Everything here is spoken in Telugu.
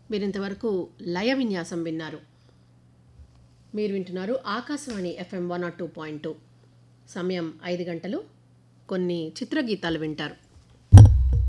మీరింతవరకు లయ విన్యాసం విన్నారు. మీరు వింటున్నారు ఆకాశవాణి FM 102.2. సమయం 5 గంటలు. కొన్ని చిత్రగీతాలు వింటారు.